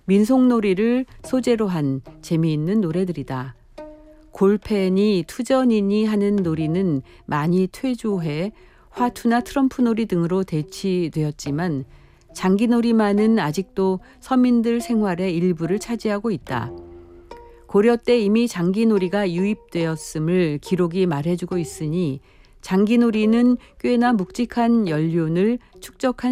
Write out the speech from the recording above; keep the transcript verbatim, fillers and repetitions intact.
민속놀이를 소재로 한 재미있는 노래들이다. 골팬이 투전이니 하는 놀이는 많이 퇴조해 화투나 트럼프놀이 등으로 대치되었지만 장기놀이만은 아직도 서민들 생활의 일부를 차지하고 있다. 고려 때 이미 장기놀이가 유입되었음을 기록이 말해주고 있으니 장기놀이는 꽤나 묵직한 연륜을 축적한